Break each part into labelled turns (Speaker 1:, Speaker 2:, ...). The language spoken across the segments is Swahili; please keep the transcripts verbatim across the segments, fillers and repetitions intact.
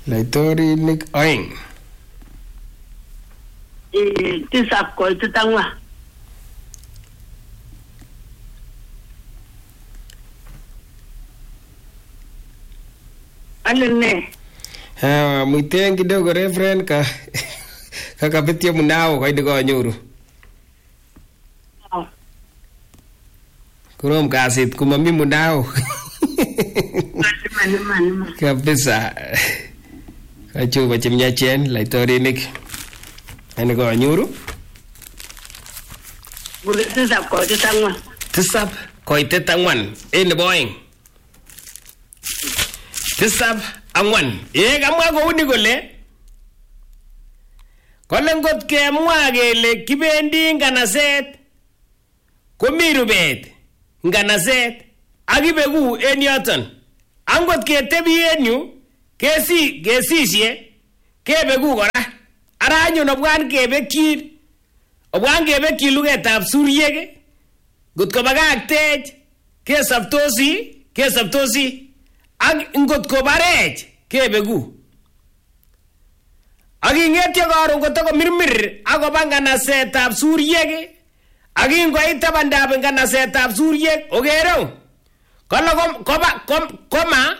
Speaker 1: Laitorinik oeng.
Speaker 2: Eh, tisap koitit angwan. Alene.
Speaker 1: Ah, muiten kidogo reverend ka kakapitio mnao kaidi konyoru.
Speaker 2: Oh.
Speaker 1: Kurom kasit kumami mnao.
Speaker 2: Mani mani mani.
Speaker 1: Kabisa. Kachupa chemnyachen laitorinik. Ani konyoru.
Speaker 2: Bule tisap koitit angwan.
Speaker 1: Tisap koitit angwan. Eh nebo oeng. Tisap angwan. Ye kamwa kouni kole kole ngot kemwa kele kibendi nganaset komi rubet nganaset akibeku en yoton. Angot ketebi en yu kesi kesisye kebeku kora. Ara anyun obwan kebekyin obwan kebekyin lugetab suryek ngot kobakaktech kesoptosi kesoptosi ak ngot kobarech kebeku. Ak ingetyo karon kotoko mirmir akoba nganasetab suryek ak ingoit tabandab nganasetab suryek ogero kala koba koma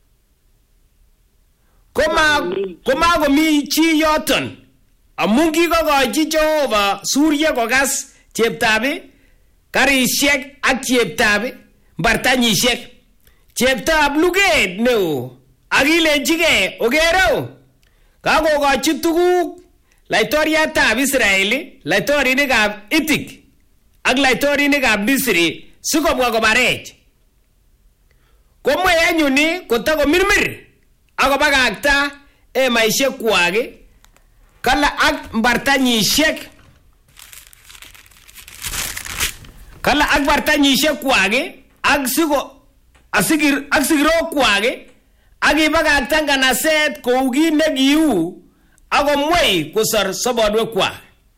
Speaker 1: koma koma komi chi yoton amun kikokochi Jehova suryek kokas cheptabi karisiek ak cheptabi mbartanyisiek cheptab luget neo akilenjige ogero kakokochi tuguk laitoriatab Israeli laitorinikab Itik ak laitorinikab Misri sikobwa kobarech komwe anyuni kotakomirmir akobakakta emaisiek kwak kala ak mbartanyisiek kala ak mbartanyisiek kwak ak siko asigir ak sigiro kwak ak ibakakta nganaset kou kit nekiu akomwei kosor sobonwek kwak.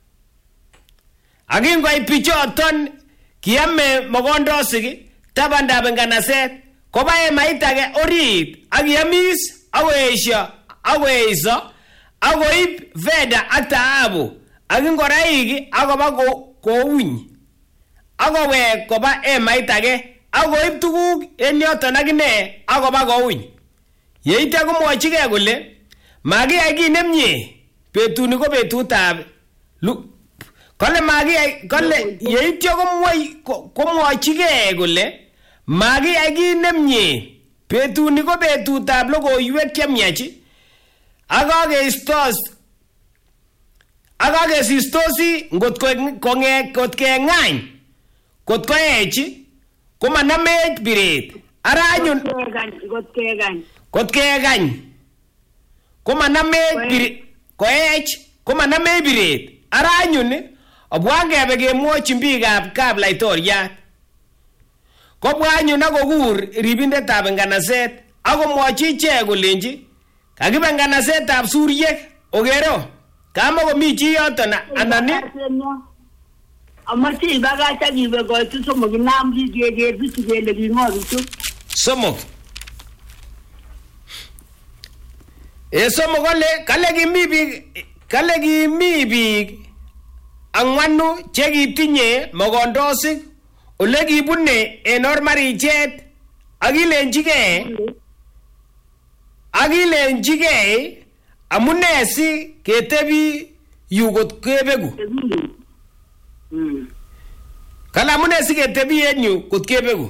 Speaker 1: Ak ingoit bichoton kiame mogondosik tabandab nganaset koba emait age orit ak yamis akoesio akoeiso akoib fedha ak taabu ak ngoraik akoba kouny akowek koba emait age akoib tuguk en yoton akine akoba kouny. Yeitya komwochige kole makiyai kit nemie betuni ko betutab kole makiyai kole yeitya komwoi komwochige kole makiyai kit nemie betuni ko betutab logoiwek chemiach ak akeistos ak akesistosi ngot kong'e kot keng'any kot koech komanamech biret. Ara anyun
Speaker 2: Kot kegany.
Speaker 1: kot kegany komanamech biret koech komanamech biret. Ara anyun obwan kebe kemwochin biikab kap laitoriat kobwa anyun akokur ribindetab nganaset akomwochi ichek kolenji kakibe nganasetab suryek ogero kamakomi chi yoton anan
Speaker 2: Amache ibakach ak ibe koitu somok inam keker bichu kele king'o bichu.
Speaker 1: somok e somok kole kale kimi biik kale kimi biik angwanu chekitinye mogondosik ole kibune en or marichet akilenjige akilenjige amune si ketebi yu kot kebeku. Kala amune si ketebi en yu kot kebeku.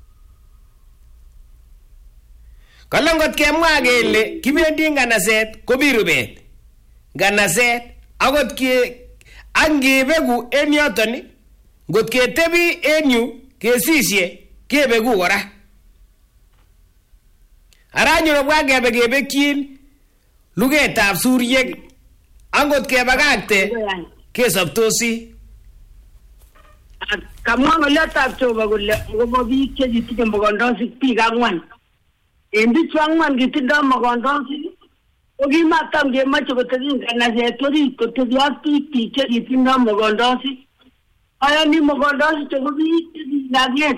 Speaker 1: Kala ngot kemwa kele kibendi nganaset kobi rubet nganaset akot ke angebeku en yoton ngot ketebi en yu kesisye kebeku kora. Aranyo obwa kebe kebekyin lugetab suryek angot kebakakte kesoptosi.
Speaker 2: Kamwa ng'olyotab Jehova kole ngobo biik chekitinye mogondosik biik ang'wan. En bichu ang'wan kitindoi mogondosik ko kimatam kemoche kotebi nganaset orit kotebi ak biik biik chekitindoi mogondosik. Ayani mogondosik chebo biik chekikaket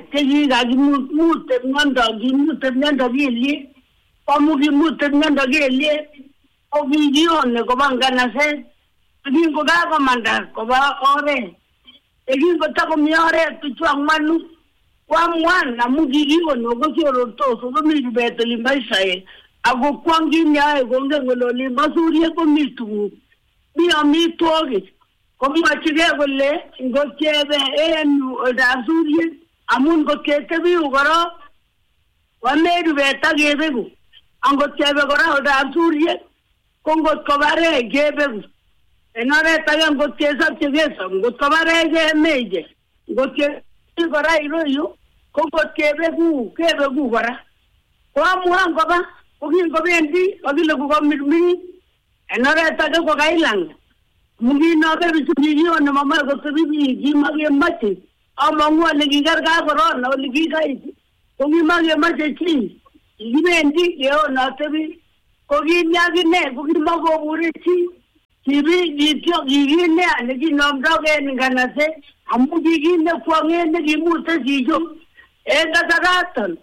Speaker 2: chekikakimute miondo kimute miondo kelyek komu kimute miondo kelyek okikione koba nganaset kingokakomanda koba oret yekingotakomi oret bichu ang'wanu koang'wan amu kikikone kochorortos komi rubet olimbo Israel ako kwong kit neyoe kongen kole olimbo Suriek komi tuguk mi amitwogik komwochigei kole ngochebe en oldab Suriek amun ngoketebi yu korok wame rubet akebeku angochebe kora oldab Suriek ko ngot kobare kebeku en oret age ngot kesopche kesob ngot kobare kemeje ngot kebeku kora iroyu ko ngot kebeku kebeku kora koamuan koba kokingobendi kokile kokamirmiri en oret age ko kailang munginobe bichu kikione mamae kotebi biik kimakemoche among'u ole kikerka korona ole kikait ko kimakemoche chi kikibendi keonote biik ko kinyakine ko kimakobure chi kibi kityo kikine nekinomdogei en nganaset amu kikine kwong'et nekimute chicho en kasaraton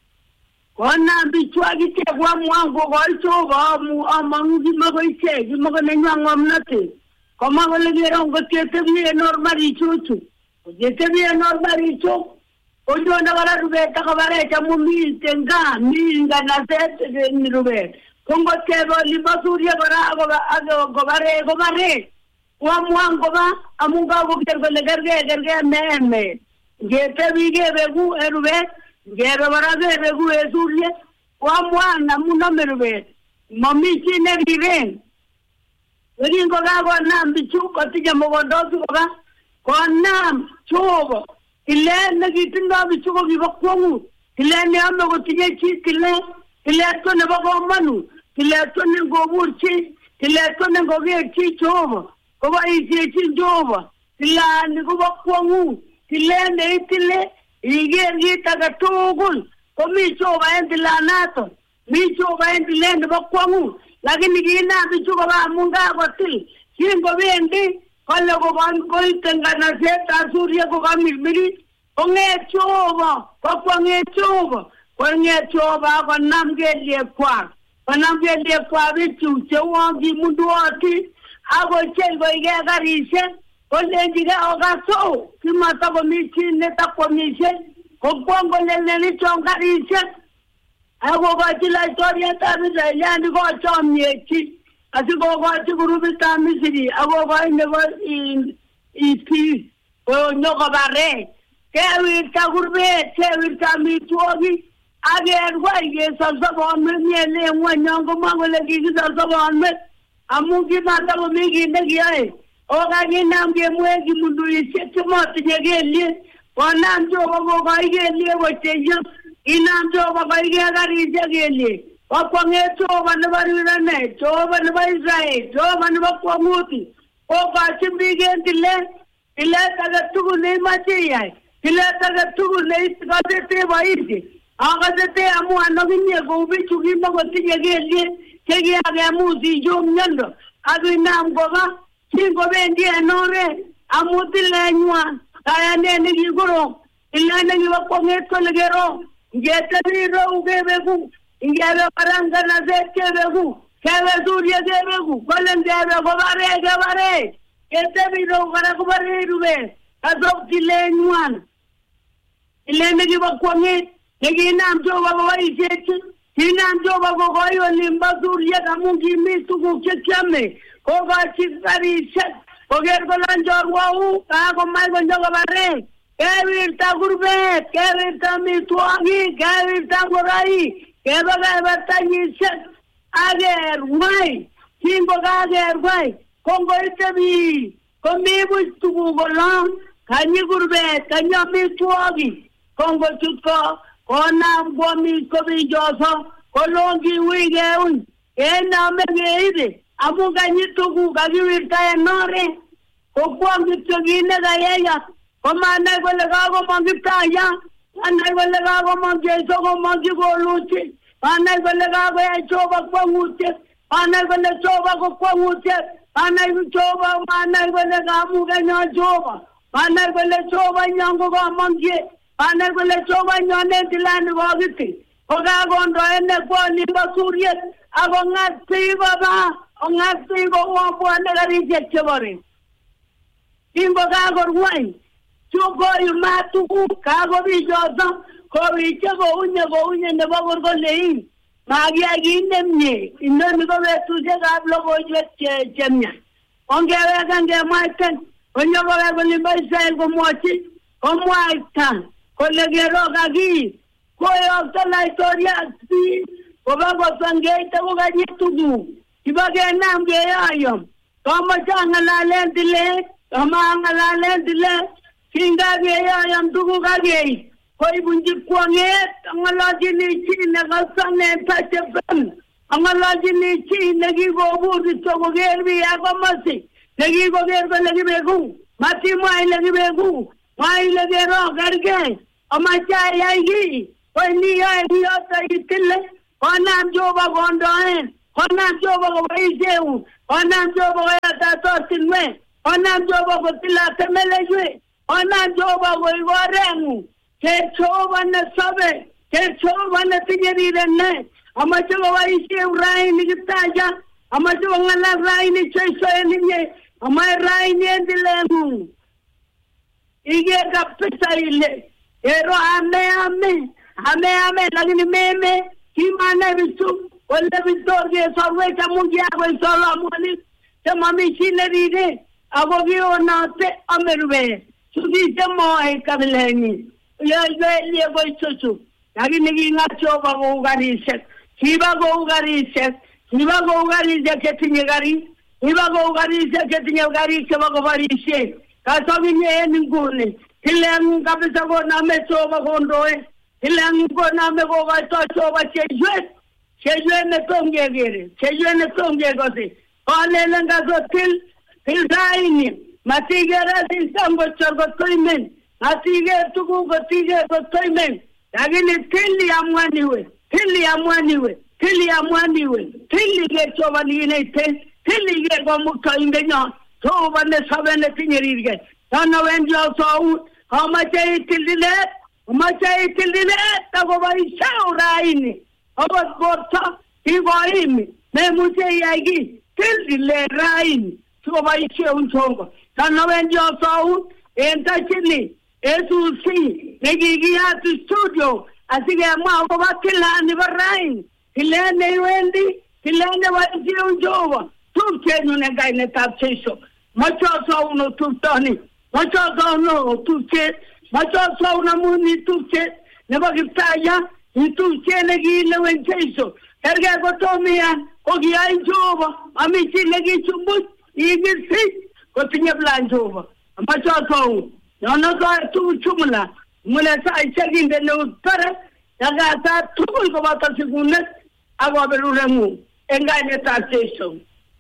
Speaker 2: konam bichu akichek koamwan kokoi Jehova among'u kimakoichek kimakonenywa ng'omnotet komwa kole kero ngot ketebi en or marichuchu ketebi en or marichu konyone kora rubet akobarech amu miten gaa mi nganaset mi rubet ko ngot kebe olimbo Suriek kora akobare kobare koamwan koba amu kakoker kole kergei kergei meeme ngetebi kebeku en rubet ngebe kora kebeku en Suriek koamwan amu nome rubet momi chi neriben yekingokakonam bichu kotinye mokondosu koba konam Jehova tilet nekitindoi bichu ko kibo kwong'ut tilet neome kotinye chi tilet tilet ko nebo komonut tilet ko nengobur chi tilet ko nengoker chi Jehova koboisiechin Jehova tilani kobo kwong'ut tilet neitile iker kit age tugul komi Jehova en tilanaton mi Jehova en tilet nebo kwong'ut lakini kinam bichu koba amu kakotil kingobendi kole koite nganasetab Suriek kokamirmiri kong'et Jehova kokwong'et Jehova kong'et Jehova konam kelyekwak konam kelyekwak bichu cheuon kimunduoti akochei koikei karisiek kolenjigei okaso kimatakomi chi netakwomisie kokwong kolelenichon karisiek akokochi laitoriatab Israeliani kochomiechi asikokochi grupitab Misri akokochi nebo iti konyokobarech kewirta kurbet kewirta amitwogik akerwai kesobsobonwek miele ng'wenyon komwa kole kikisobsobonwek amu kimatakomi kit nekiyoe okakinam kemwee kimunduisiek chemotinye kelyek konam Jehova kokoi kelyek kocheiyo kinam Jehova koikei karisiek kelyek kokwong'et Jehova nebo rirenet Jehova nebo Israel Jehova nebo kwong'ut kokochin biik en tilet tilet age tugul neimache iyai tilet age tugul neikose teboisie akose te amu anokinye kou bichu kimakotinye kelyek chekiakemuch ichum miondo akinam koba kingobendi en oret amu tilenywan kayanet nekikorom tilet nekibo kwong'et kole kero ngetebi irou kebeku ngebe kora nganaset kebeku kebe Suriek kebeku kole ngebe kobare kebare ketebi irou kora kobare rubet kasop tilenywan tilet nekibo kwong'et nekinam Jehova koboisiechi kinam Jehova kokoi olimbo Suriek amu kimi tuguk chekiome kokochi karisiek koker kole chorwou kakomach konyokobare kewirta kurbet kewirta amitwogik kewirta ngoroik kebe kebertanyisiek akerwai kingokakerwai kongoite biik komi buch tuguk kolong kanyi kurbet kanyi amitwogik kongochut ko konam kwomis kobichoso kolongyi ui keun kenome keibe amu kanyi tuguk kakiwirta en oret kokwong kityo kit nekayaya komanai kole kakomong Kiptayat manai kole kakomong Jeiso komongchi koluchi manai kole kakoyai Jehova kwong'utiet manai kole Jehova ko kwong'utiet manai Jehova manai kole kamukenyon Jehova manai kole Jehova nyon ko komongchi manai kole Jehova nyon en tilani kokiti kokakondoen nekwo olimbo Suriek ako ngati baba ngati ko wabwana garije chebore ingo kago ruai chuko yumatu kago bijodo ko biche go unye go unye ne bagor go lei magi aginde mne inno mi go betu je gablo go je chemnya onge we gange maiten onyo go go limbai sai go mochi o moita ko le gero gagi ko yo ta la historia si ko bago sange ta go gaji tudu ibage nam ge ayom to ma changa la le dile to ma ngala le dile kinga ge ayom tugu gagi koi bunji kuanget angala jini chi nagasane pachepam angala jini chi nagi gobu dito gogerbi agomasi nagi gogerba lagi begu mati mai lagi begu mai lagi ro garge amacha yagi koi ni ay ni ata itille onam joba gondoen onam joba go baiseu onam joba go ata totinwe onam joba go tilate melejwe onam joba go iwaremu ke choba na sabe ke choba na tinyeri renne amacho wai se urai ni taja amacho ngala rai ni choiso ni ye amai rai ni dilemu ige kapsa ile ero ame ame ame ame lagni meme kimana bisu wala bitor ge sarwe kamugia ko solo moni te mami chineri de agogi onate amerwe sudi te moe kableni ya ya boy chuchu yagi nigi ngacho ba go garise hiba go garise hiba go garise ke tinye gari hiba go garise ke tinye gari ke ba go garise ka so bi ne ngune tilang ka be go na me cho ba go ndoe tilang go na me go ga to cho ba che jwe che jwe ne tonge gere che jwe ne tonge go se ole langa go til til daini matigera sin sambo chogo toimen atige tuku gotige gotoimen yagini tili amwaniwe tili amwaniwe tili amwaniwe tili ge choba ni ne te tili ge go muto ingenyo to bane sabene tinyerirge tana wenjo so hama chai tilile hama chai tilile ta go bai sauraini oba gorta igoimi ne muje yagi tilile raini to bai che un chongo tana wenjo so enta chili Eso sí, me guía a tu estudio, así que vamos a ver que la ni barrain, que la ni Wendy, que la ni va a decir un joven, tú tienes una gana de acceso, muchos son uno tú Tony, muchos son uno tú tienes, muchos son una muni tú tienes, ne va a quitar ya, y tú tienes que ir a un acceso, el que hago tomía, o que hay joven, a mí sí le guiso mucho, y que sí, que tenía plan joven, muchos son no no tu chumla mula sa ichagin de no para daga ta tu ko ba ta sigunne abo beluremu engai ne ta teso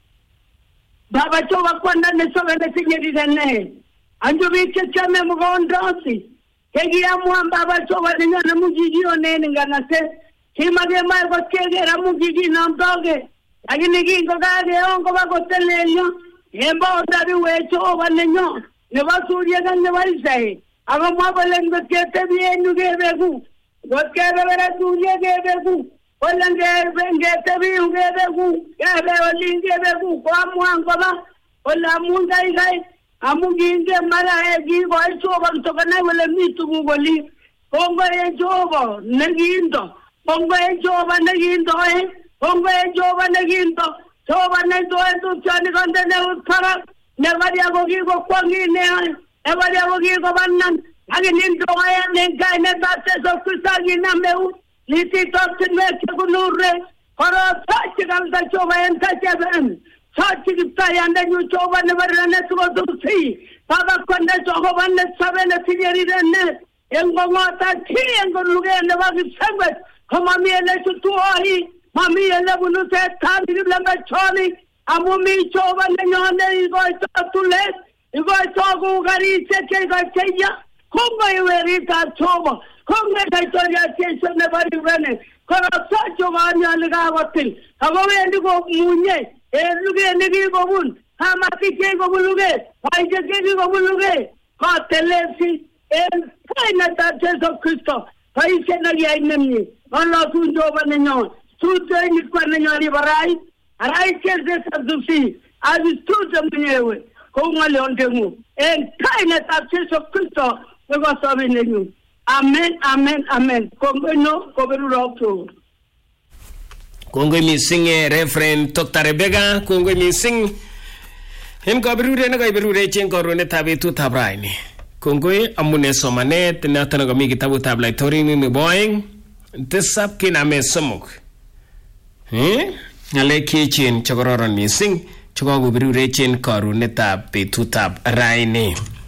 Speaker 2: baba to ba kwanda ne so ne tinyeri ne anjo bi checha me mo gondosi kegi amu baba to ba ne na mujiji one ngana se kimage mai ko kege ra mujiji nam doge agini gi ko ga de on ko ba ko telelyo emba odabi we to ba ne nyo ne va surya gan ne vai sai aga ma balen de kete bi enu ge begu go ke bere surya ge begu bolan ge benge te bi ge begu ge be olin ge begu ko amu an ko ba ola mu dai gai amu gi ge mara e gi go cho ba to kana wala mi tu go li kongo e jo ba ne gi ndo kongo e jo ba ne gi ndo e kongo e jo ba ne gi ndo to ba ne do e tu chani kan de ne uthara Nobody go give go kwangi ne everybody go give go banan agi nin do ya ne ga ne ta se so kusagi na meu niti to tinwe ku nurre koro sachi gal da choba en ta cheben sachi ta yanda nyu choba ne bar ne to do si baba konde chogo ban ne sabe ne tinyeri ne engo mata thi engo luge ne ba gi sabe kama mi ele tu ahi mami ele bunu se ta mi langa choni amu mi choba ne nyone igo to tule igo to gu gari se ke ga cheya kongo iweri ta choba kongo ta choya se se ne bari rene kono sa choba nya liga watil ago we go munye e luge ne gi go bun ha ma ti ke go buluge pai je ke go buluge ka telesi en kai na ta Jesu Cristo pai se na ya nemni Allah tu choba ne nyon studio ilikuwa nanyori barai arai keze sadusi azi studio mwenyewe kwa ngale ondengu en kaina tapseso Kristo kwa sababu nenyu amen amen amen kongono koberuro
Speaker 1: kongoi mising Reverend Doctor Rebecca kongoi mising en kabirure ne kabirure chen karonetab betutab raini kongoi amune somanet noton komi kitabutab Laitorinik nebo oeng tisab kiname somok eh ngale kichen chekororon mising chekakobirure chen karonetab betutab raini.